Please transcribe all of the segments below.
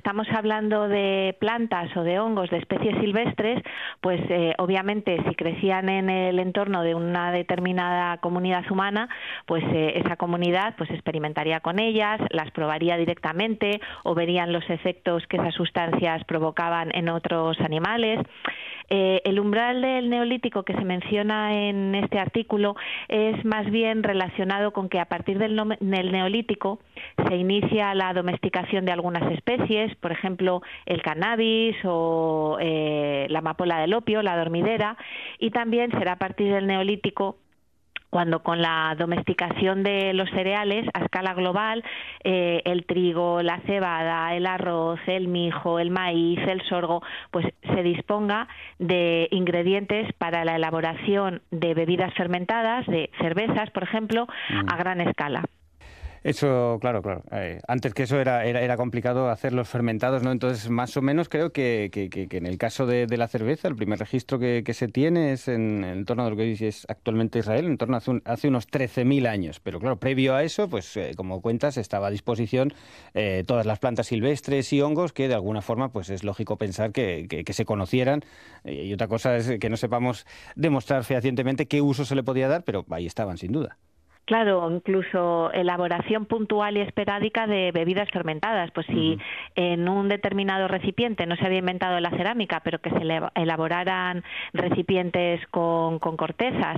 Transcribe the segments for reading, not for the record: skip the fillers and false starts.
estamos hablando de plantas o de hongos de especies silvestres, pues obviamente si crecían en el entorno de una determinada comunidad humana, pues esa comunidad pues experimentaría con ellas, las probaría directamente o verían los efectos que esas sustancias provocaban en otros animales. El umbral del neolítico que se menciona en este artículo es más bien relacionado con que a partir del neolítico se inicia la domesticación de algunas especies, por ejemplo el cannabis o la amapola del opio, la dormidera, y también será a partir del neolítico cuando con la domesticación de los cereales a escala global, el trigo, la cebada, el arroz, el mijo, el maíz, el sorgo, pues se disponga de ingredientes para la elaboración de bebidas fermentadas, de cervezas, por ejemplo, a gran escala. Eso, claro. Antes que eso era complicado hacer los fermentados, ¿no? Entonces, más o menos creo que en el caso de la cerveza, el primer registro que se tiene es en torno a lo que es actualmente Israel, en torno a hace unos 13.000 años. Pero claro, previo a eso, pues como cuentas, estaba a disposición todas las plantas silvestres y hongos que de alguna forma pues es lógico pensar que se conocieran. Y otra cosa es que no sepamos demostrar fehacientemente qué uso se le podía dar, pero ahí estaban sin duda. Claro, incluso elaboración puntual y esporádica de bebidas fermentadas. Pues si en un determinado recipiente no se había inventado la cerámica, pero que se elaboraran recipientes con cortezas,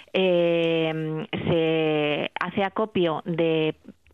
se hace acopio de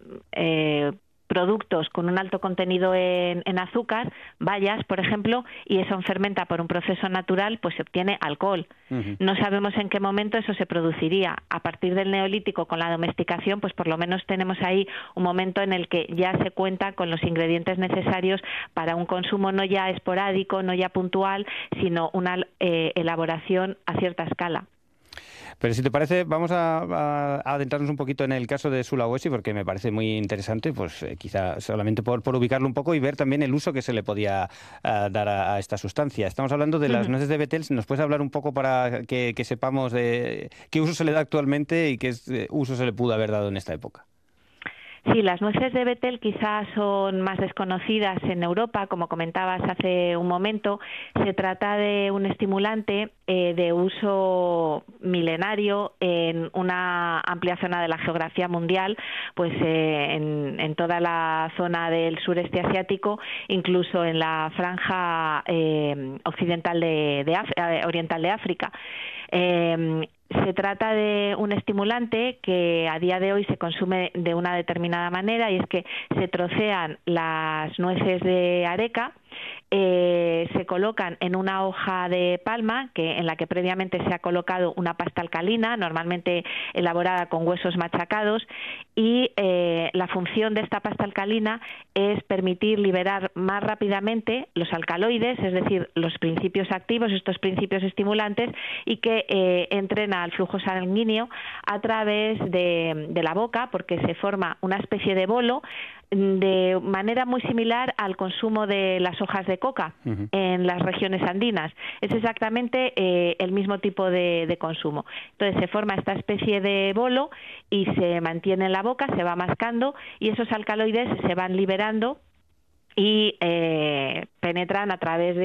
productos con un alto contenido en azúcar, bayas, por ejemplo, y eso fermenta por un proceso natural, pues se obtiene alcohol. No sabemos en qué momento eso se produciría. A partir del neolítico, con la domesticación, pues por lo menos tenemos ahí un momento en el que ya se cuenta con los ingredientes necesarios para un consumo no ya esporádico, no ya puntual, sino una elaboración a cierta escala. Pero si te parece, vamos a adentrarnos un poquito en el caso de Sulawesi, porque me parece muy interesante, pues quizá solamente por ubicarlo un poco y ver también el uso que se le podía dar a esta sustancia. Estamos hablando de las nueces de betel. ¿Nos puedes hablar un poco para que sepamos de qué uso se le da actualmente y qué uso se le pudo haber dado en esta época? Sí, las nueces de betel quizás son más desconocidas en Europa, como comentabas hace un momento. Se trata de un estimulante de uso milenario en una amplia zona de la geografía mundial, pues en toda la zona del sureste asiático, incluso en la franja occidental oriental de África. Se trata de un estimulante que a día de hoy se consume de una determinada manera, y es que se trocean las nueces de areca, se colocan en una hoja de palma en la que previamente se ha colocado una pasta alcalina, normalmente elaborada con huesos machacados, y la función de esta pasta alcalina es permitir liberar más rápidamente los alcaloides, es decir, los principios activos, estos principios estimulantes, y que entren al flujo sanguíneo a través de la boca, porque se forma una especie de bolo de manera muy similar al consumo de las hojas de coca en las regiones andinas. Es exactamente el mismo tipo de consumo. Entonces se forma esta especie de bolo y se mantiene en la boca, se va mascando y esos alcaloides se van liberando y penetran a través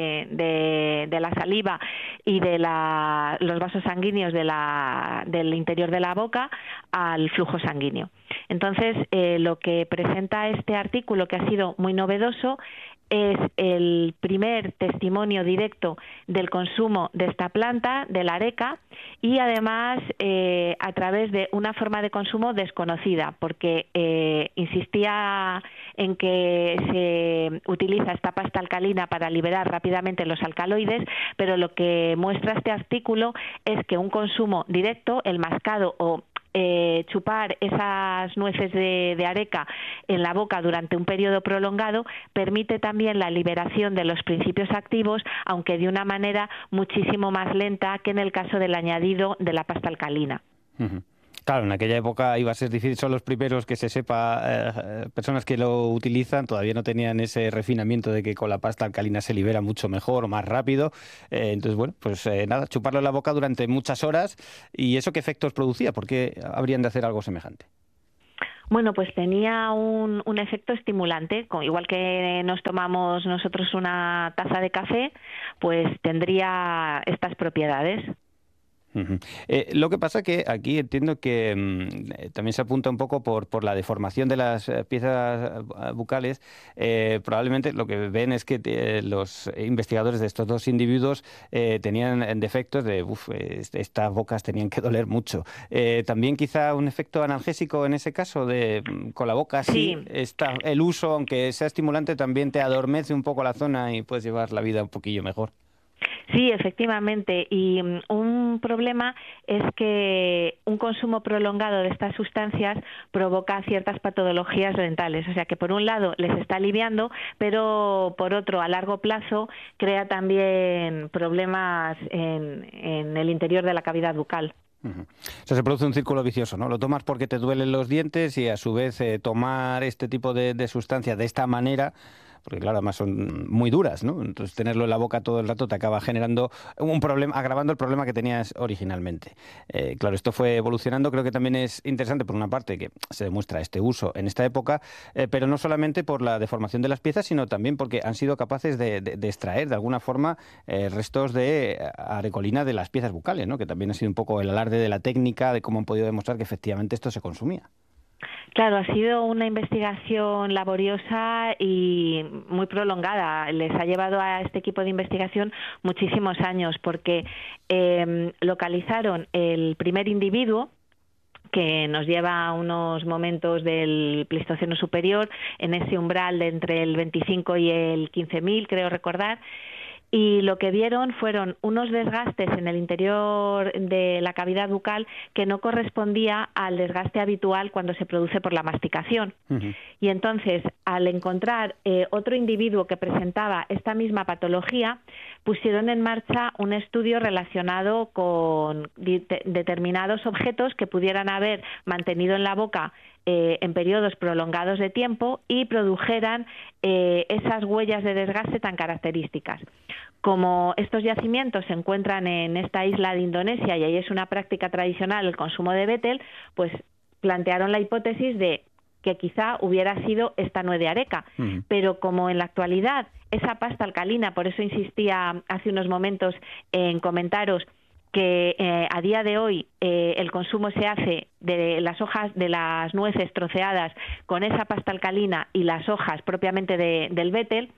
de la saliva y de los vasos sanguíneos del interior de la boca al flujo sanguíneo. Entonces, lo que presenta este artículo, que ha sido muy novedoso, es el primer testimonio directo del consumo de esta planta, de la areca, y además a través de una forma de consumo desconocida, porque insistía en que se utiliza esta pasta alcalina para liberar rápidamente los alcaloides, pero lo que muestra este artículo es que un consumo directo, el mascado o chupar esas nueces de areca en la boca durante un periodo prolongado, permite también la liberación de los principios activos, aunque de una manera muchísimo más lenta que en el caso del añadido de la pasta alcalina. Claro, en aquella época iba a ser difícil, son los primeros que se sepa, personas que lo utilizan todavía no tenían ese refinamiento de que con la pasta alcalina se libera mucho mejor o más rápido. Entonces, bueno, pues nada, chuparlo en la boca durante muchas horas. ¿Y eso qué efectos producía? ¿Por qué habrían de hacer algo semejante? Bueno, pues tenía un efecto estimulante, igual que nos tomamos nosotros una taza de café, pues tendría estas propiedades. Ujú. Lo que pasa que aquí entiendo que también se apunta un poco por la deformación de las piezas bucales. Probablemente lo que ven es que los investigadores de estos dos individuos tenían defectos de, estas bocas tenían que doler mucho. También quizá un efecto analgésico en ese caso, de con la boca así, Sí, está, el uso, aunque sea estimulante, también te adormece un poco la zona y puedes llevar la vida un poquillo mejor. sí, efectivamente. Y un problema es que un consumo prolongado de estas sustancias provoca ciertas patologías dentales. O sea que por un lado les está aliviando, pero por otro, a largo plazo, crea también problemas en el interior de la cavidad bucal. Ujú. O sea, se produce un círculo vicioso, ¿no? Lo tomas porque te duelen los dientes y a su vez tomar este tipo de sustancia de esta manera, porque claro, además son muy duras, ¿no? Entonces tenerlo en la boca todo el rato te acaba generando un problema, agravando el problema que tenías originalmente. Claro, esto fue evolucionando, creo que también es interesante por una parte que se demuestra este uso en esta época, pero no solamente por la deformación de las piezas, sino también porque han sido capaces de extraer de alguna forma restos de arecolina de las piezas bucales, ¿no? Que también ha sido un poco el alarde de la técnica, de cómo han podido demostrar que efectivamente esto se consumía. Claro, ha sido una investigación laboriosa y muy prolongada. Les ha llevado a este equipo de investigación muchísimos años porque localizaron el primer individuo, que nos lleva a unos momentos del Pleistoceno superior, en ese umbral de entre el 25 y el 15.000, creo recordar, y lo que vieron fueron unos desgastes en el interior de la cavidad bucal que no correspondía al desgaste habitual cuando se produce por la masticación. Ujú. Y entonces, al encontrar otro individuo que presentaba esta misma patología, pusieron en marcha un estudio relacionado con determinados objetos que pudieran haber mantenido en la boca en periodos prolongados de tiempo y produjeran esas huellas de desgaste tan características. Como estos yacimientos se encuentran en esta isla de Indonesia y ahí es una práctica tradicional el consumo de betel, pues plantearon la hipótesis de que quizá hubiera sido esta nuez de areca, Ujú. pero como en la actualidad esa pasta alcalina, por eso insistía hace unos momentos en comentaros que a día de hoy el consumo se hace de las hojas de las nueces troceadas con esa pasta alcalina y las hojas propiamente del betel,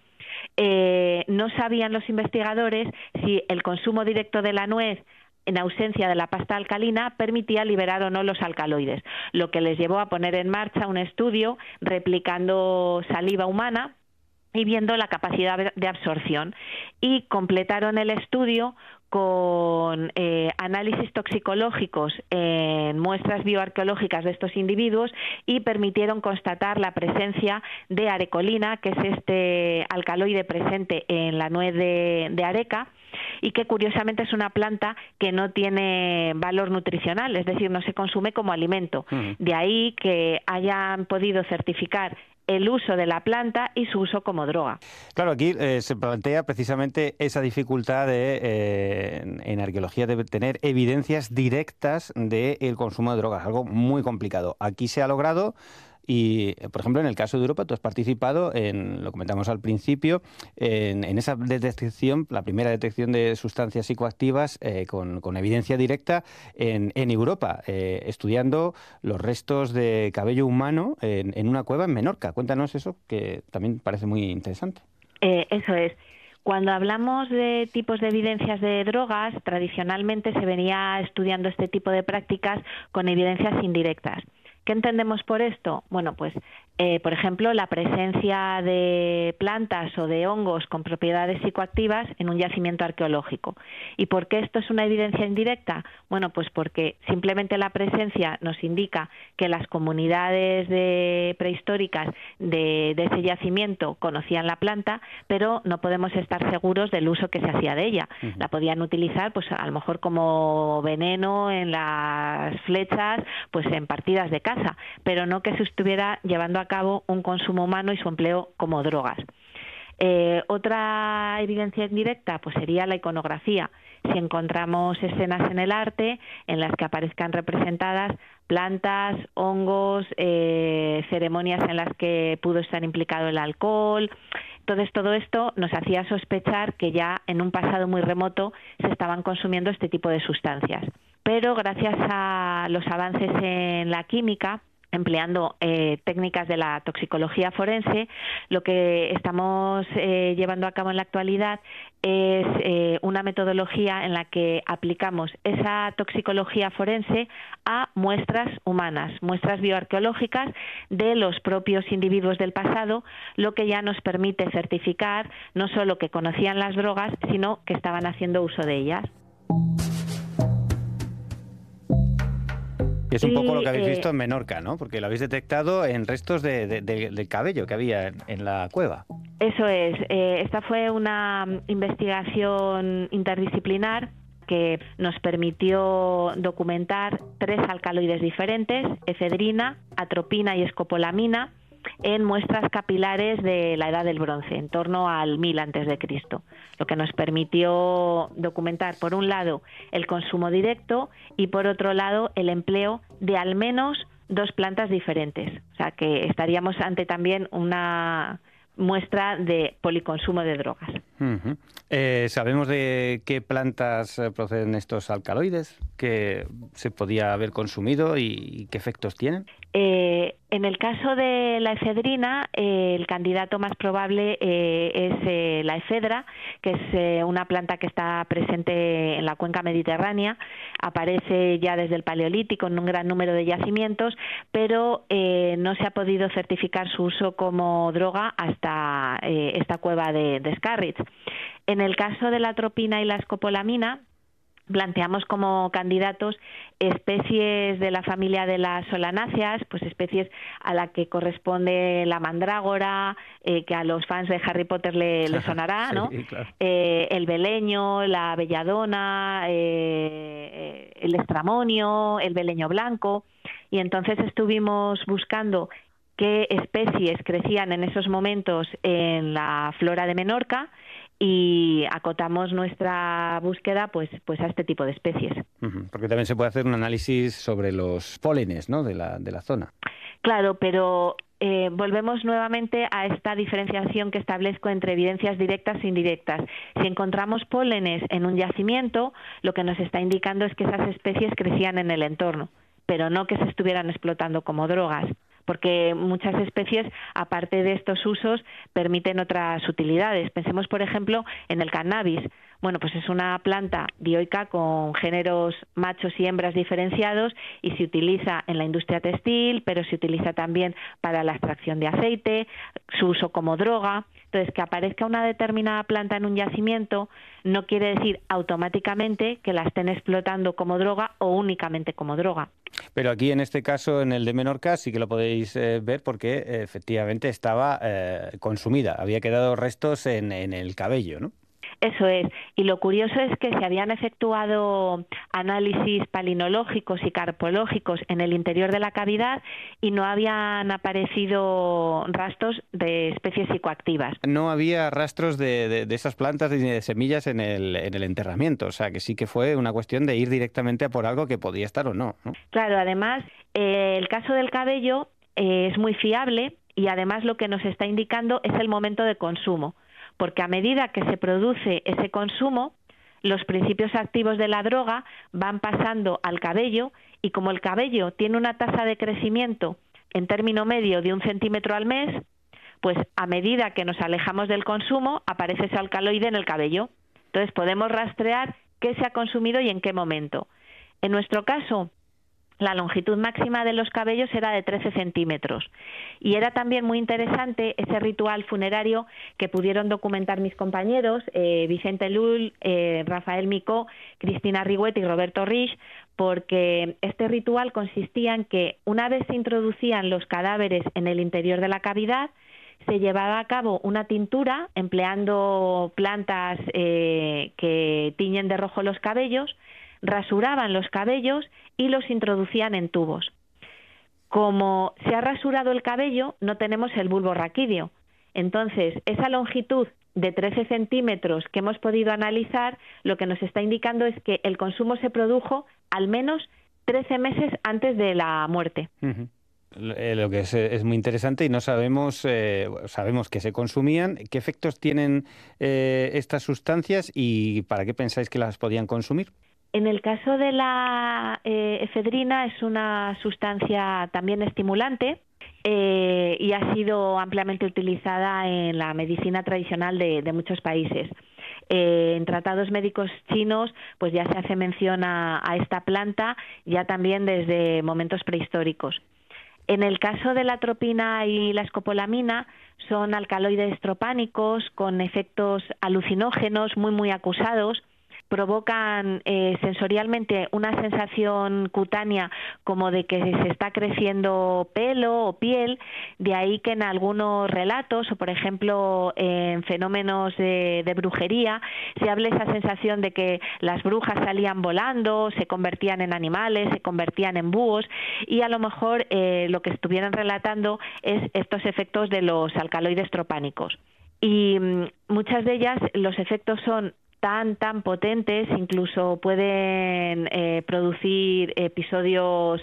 no sabían los investigadores si el consumo directo de la nuez en ausencia de la pasta alcalina permitía liberar o no los alcaloides, lo que les llevó a poner en marcha un estudio replicando saliva humana y viendo la capacidad de absorción, y completaron el estudio con análisis toxicológicos en muestras bioarqueológicas de estos individuos y permitieron constatar la presencia de arecolina, que es este alcaloide presente en la nuez de areca, y que curiosamente es una planta que no tiene valor nutricional, es decir, no se consume como alimento. Ujú. De ahí que hayan podido certificar el uso de la planta y su uso como droga. Claro, aquí se plantea precisamente esa dificultad en arqueología de tener evidencias directas del consumo de drogas, algo muy complicado. Aquí se ha logrado y, por ejemplo, en el caso de Europa, tú has participado en, lo comentamos al principio, en esa detección, la primera detección de sustancias psicoactivas con evidencia directa en Europa, estudiando los restos de cabello humano en una cueva en Menorca. Cuéntanos eso, que también parece muy interesante. Eso es. Cuando hablamos de tipos de evidencias de drogas, tradicionalmente se venía estudiando este tipo de prácticas con evidencias indirectas. ¿Qué entendemos por esto? Bueno, pues, por ejemplo, la presencia de plantas o de hongos con propiedades psicoactivas en un yacimiento arqueológico. ¿Y por qué esto es una evidencia indirecta? Bueno, pues porque simplemente la presencia nos indica que las comunidades prehistóricas de ese yacimiento conocían la planta, pero no podemos estar seguros del uso que se hacía de ella. Ujú. La podían utilizar, pues a lo mejor como veneno en las flechas, pues en partidas de caza, pero no que se estuviera llevando a cabo un consumo humano y su empleo como drogas. Otra evidencia indirecta pues sería la iconografía. Si encontramos escenas en el arte en las que aparezcan representadas plantas, hongos, ceremonias en las que pudo estar implicado el alcohol. Entonces, todo esto nos hacía sospechar que ya en un pasado muy remoto se estaban consumiendo este tipo de sustancias. Pero gracias a los avances en la química, empleando técnicas de la toxicología forense, lo que estamos llevando a cabo en la actualidad es una metodología en la que aplicamos esa toxicología forense a muestras humanas, muestras bioarqueológicas de los propios individuos del pasado, lo que ya nos permite certificar no solo que conocían las drogas, sino que estaban haciendo uso de ellas. Y es un poco lo que habéis visto en Menorca, ¿no? Porque lo habéis detectado en restos del cabello que había en la cueva. Eso es. Esta fue una investigación interdisciplinar que nos permitió documentar 3 alcaloides diferentes, efedrina, atropina y escopolamina, en muestras capilares de la Edad del Bronce, en torno al 1000 a.C., lo que nos permitió documentar, por un lado, el consumo directo y, por otro lado, el empleo de al menos 2 plantas diferentes. O sea, que estaríamos ante también una muestra de policonsumo de drogas. Uh-huh. ¿Sabemos de qué plantas proceden estos alcaloides que se podía haber consumido y qué efectos tienen? En el caso de la efedrina, el candidato más probable es la efedra, que es una planta que está presente en la cuenca mediterránea. Aparece ya desde el Paleolítico en un gran número de yacimientos, pero no se ha podido certificar su uso como droga hasta esta cueva de Scarrits. En el caso de la atropina y la escopolamina, planteamos como candidatos especies de la familia de las solanáceas, pues especies a la que corresponde la mandrágora, que a los fans de Harry Potter le sonará, sí, ¿no? Claro. El beleño, la belladona, el estramonio, el beleño blanco, y entonces estuvimos buscando qué especies crecían en esos momentos en la flora de Menorca, y acotamos nuestra búsqueda pues a este tipo de especies. Porque también se puede hacer un análisis sobre los pólenes, ¿no?, de la zona. Claro, pero volvemos nuevamente a esta diferenciación que establezco entre evidencias directas e indirectas. Si encontramos pólenes en un yacimiento, lo que nos está indicando es que esas especies crecían en el entorno, pero no que se estuvieran explotando como drogas, porque muchas especies, aparte de estos usos, permiten otras utilidades. Pensemos, por ejemplo, en el cannabis. Bueno, pues es una planta dioica con géneros machos y hembras diferenciados y se utiliza en la industria textil, pero se utiliza también para la extracción de aceite, su uso como droga. Entonces, que aparezca una determinada planta en un yacimiento no quiere decir automáticamente que la estén explotando como droga o únicamente como droga. Pero aquí, en este caso, en el de Menorca, sí que lo podéis ver porque efectivamente estaba consumida. Había quedado restos en el cabello, ¿no? Eso es. Y lo curioso es que se habían efectuado análisis palinológicos y carpológicos en el interior de la cavidad y no habían aparecido rastros de especies psicoactivas. No había rastros de esas plantas ni de semillas en el enterramiento. O sea, que sí que fue una cuestión de ir directamente a por algo que podía estar o no, ¿no? Claro, además, el caso del cabello es muy fiable y además lo que nos está indicando es el momento de consumo, porque a medida que se produce ese consumo, los principios activos de la droga van pasando al cabello y como el cabello tiene una tasa de crecimiento en término medio de 1 centímetro al mes, pues a medida que nos alejamos del consumo aparece ese alcaloide en el cabello. Entonces podemos rastrear qué se ha consumido y en qué momento. En nuestro caso, la longitud máxima de los cabellos era de 13 centímetros. Y era también muy interesante ese ritual funerario que pudieron documentar mis compañeros, Vicente Llull, Rafael Micó, Cristina Rigüet y Roberto Rix, porque este ritual consistía en que una vez se introducían los cadáveres en el interior de la cavidad, se llevaba a cabo una tintura empleando plantas que tiñen de rojo los cabellos, rasuraban los cabellos y los introducían en tubos. Como se ha rasurado el cabello, no tenemos el bulbo raquídeo Entonces, esa longitud de 13 centímetros que hemos podido analizar, lo que nos está indicando es que el consumo se produjo al menos 13 meses antes de la muerte. Uh-huh. Lo que es muy interesante y no sabemos, sabemos que se consumían. ¿Qué efectos tienen estas sustancias y para qué pensáis que las podían consumir? En el caso de la efedrina es una sustancia también estimulante y ha sido ampliamente utilizada en la medicina tradicional de muchos países. En tratados médicos chinos pues ya se hace mención a esta planta ya también desde momentos prehistóricos. En el caso de la atropina y la escopolamina son alcaloides tropánicos con efectos alucinógenos muy acusados. Provocan sensorialmente una sensación cutánea como de que se está creciendo pelo o piel, de ahí que en algunos relatos o por ejemplo en fenómenos de brujería se hable esa sensación de que las brujas salían volando, se convertían en animales, se convertían en búhos y a lo mejor lo que estuvieran relatando es estos efectos de los alcaloides tropánicos. Y muchas de ellas los efectos son tan potentes, incluso pueden producir episodios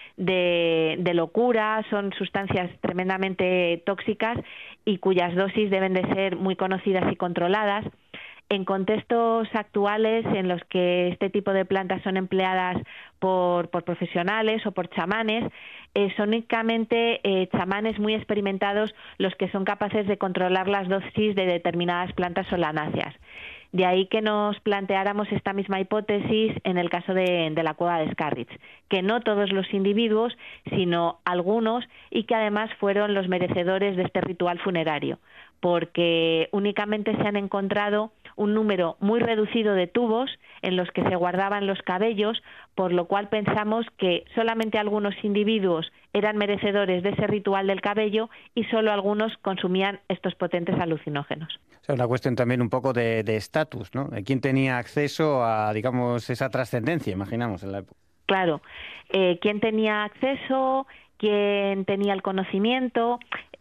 de locura, son sustancias tremendamente tóxicas y cuyas dosis deben de ser muy conocidas y controladas. En contextos actuales en los que este tipo de plantas son empleadas por profesionales o por chamanes, son únicamente chamanes muy experimentados los que son capaces de controlar las dosis de determinadas plantas solanáceas. De ahí que nos planteáramos esta misma hipótesis en el caso de la cueva de Scarritx, que no todos los individuos, sino algunos, y que además fueron los merecedores de este ritual funerario, porque únicamente se han encontrado un número muy reducido de tubos en los que se guardaban los cabellos, por lo cual pensamos que solamente algunos individuos eran merecedores de ese ritual del cabello y solo algunos consumían estos potentes alucinógenos. O sea, una cuestión también un poco de estatus, ¿no? De quién tenía acceso a, digamos, esa trascendencia, imaginamos, en la época. Claro, quién tenía acceso, quién tenía el conocimiento,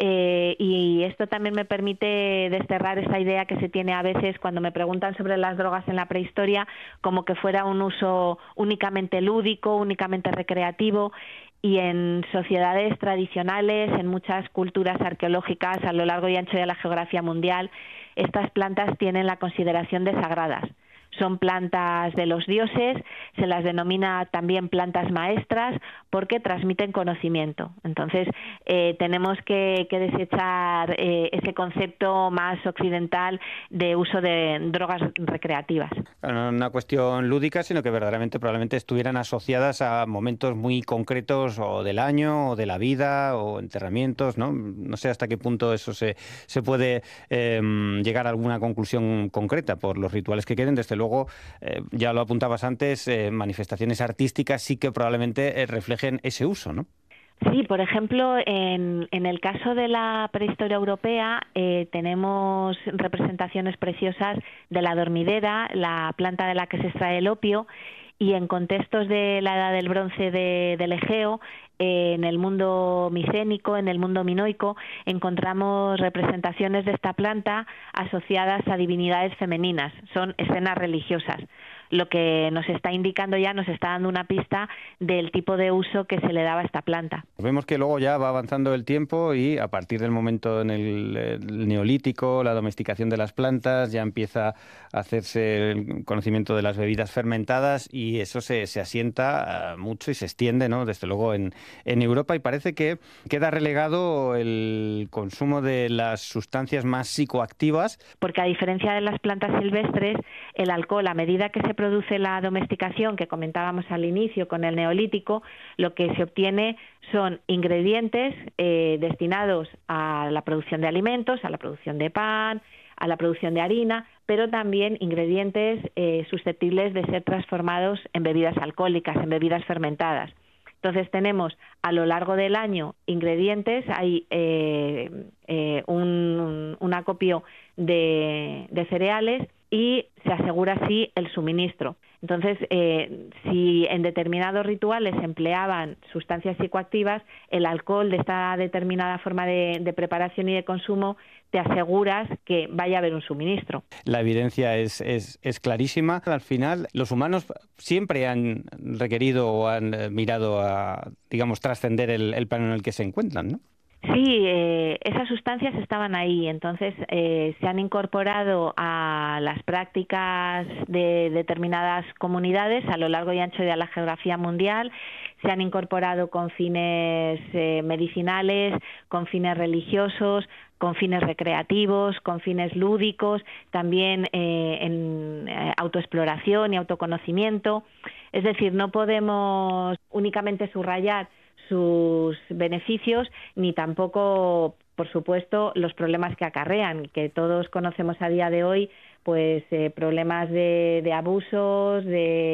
y esto también me permite desterrar esa idea que se tiene a veces cuando me preguntan sobre las drogas en la prehistoria, como que fuera un uso únicamente lúdico, únicamente recreativo, y en sociedades tradicionales, en muchas culturas arqueológicas a lo largo y ancho de la geografía mundial, estas plantas tienen la consideración de sagradas. Son plantas de los dioses, se las denomina también plantas maestras porque transmiten conocimiento. Entonces, tenemos que desechar ese concepto más occidental de uso de drogas recreativas. No una cuestión lúdica, sino que verdaderamente probablemente estuvieran asociadas a momentos muy concretos o del año o de la vida o enterramientos, ¿no? No sé hasta qué punto eso se puede llegar a alguna conclusión concreta por los rituales que queden. Desde luego, ya lo apuntabas antes, manifestaciones artísticas sí que probablemente reflejen ese uso, ¿no? Sí, por ejemplo, en el caso de la prehistoria europea tenemos representaciones preciosas de la dormidera, la planta de la que se extrae el opio, y en contextos de la Edad del Bronce del Egeo, en el mundo micénico, en el mundo minoico, encontramos representaciones de esta planta asociadas a divinidades femeninas, son escenas religiosas. Lo que nos está indicando ya, nos está dando una pista del tipo de uso que se le daba a esta planta. Vemos que luego ya va avanzando el tiempo y a partir del momento en el neolítico, la domesticación de las plantas, ya empieza a hacerse el conocimiento de las bebidas fermentadas y eso se asienta mucho y se extiende, ¿no? Desde luego en Europa, y parece que queda relegado el consumo de las sustancias más psicoactivas. Porque a diferencia de las plantas silvestres, el alcohol, a medida que se produce la domesticación que comentábamos al inicio con el neolítico, lo que se obtiene son ingredientes destinados a la producción de alimentos, a la producción de pan, a la producción de harina, pero también ingredientes susceptibles de ser transformados en bebidas alcohólicas, en bebidas fermentadas. Entonces tenemos a lo largo del año ingredientes, hay un acopio de cereales y se asegura así el suministro. Entonces, si en determinados rituales se empleaban sustancias psicoactivas, el alcohol de esta determinada forma de preparación y de consumo te aseguras que vaya a haber un suministro. La evidencia es clarísima. Al final, los humanos siempre han requerido o han mirado a, digamos, trascender el plano en el que se encuentran, ¿no? Sí, esas sustancias estaban ahí, entonces se han incorporado a las prácticas de determinadas comunidades a lo largo y ancho de la geografía mundial, se han incorporado con fines medicinales, con fines religiosos, con fines recreativos, con fines lúdicos, también en autoexploración y autoconocimiento. Es decir, no podemos únicamente subrayar sus beneficios ni tampoco, por supuesto, los problemas que acarrean, que todos conocemos a día de hoy, pues problemas de abusos,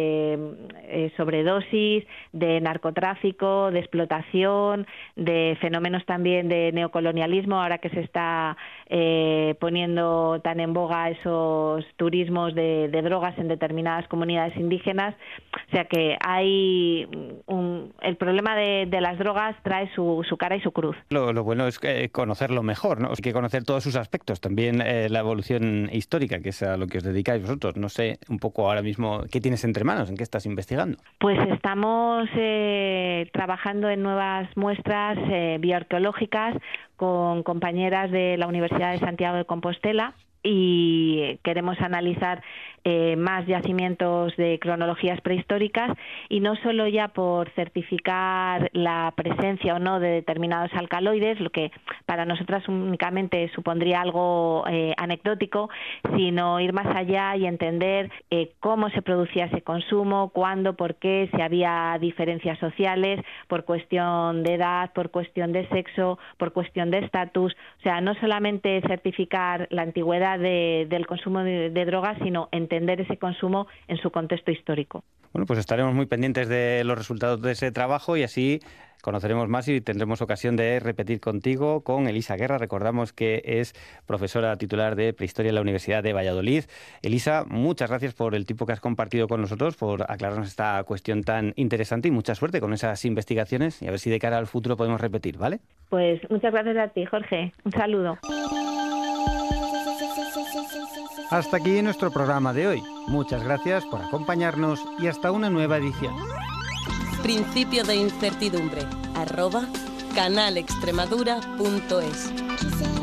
de sobredosis, de narcotráfico, de explotación, de fenómenos también de neocolonialismo, ahora que se está poniendo tan en boga esos turismos de drogas en determinadas comunidades indígenas. O sea que hay el problema de las drogas trae su cara y su cruz. Lo bueno es conocerlo mejor, ¿no? Hay que conocer todos sus aspectos, también la evolución histórica, que es a lo que os dedicáis vosotros. No sé un poco ahora mismo qué tienes entre manos, en qué estás investigando. Pues estamos trabajando en nuevas muestras bioarqueológicas con compañeras de la Universidad de Santiago de Compostela y queremos analizar más yacimientos de cronologías prehistóricas y no solo ya por certificar la presencia o no de determinados alcaloides, lo que para nosotras únicamente supondría algo anecdótico, sino ir más allá y entender cómo se producía ese consumo, cuándo, por qué, si había diferencias sociales, por cuestión de edad, por cuestión de sexo, por cuestión de estatus. O sea, no solamente certificar la antigüedad del consumo de drogas, sino entender ese consumo en su contexto histórico. Bueno, pues estaremos muy pendientes de los resultados de ese trabajo y así conoceremos más y tendremos ocasión de repetir contigo con Elisa Guerra. Recordamos que es profesora titular de Prehistoria en la Universidad de Valladolid. Elisa, muchas gracias por el tiempo que has compartido con nosotros, por aclararnos esta cuestión tan interesante y mucha suerte con esas investigaciones y a ver si de cara al futuro podemos repetir, ¿vale? Pues muchas gracias a ti, Jorge. Un saludo. Hasta aquí nuestro programa de hoy. Muchas gracias por acompañarnos y hasta una nueva edición. Principio de incertidumbre @canalextremadura.es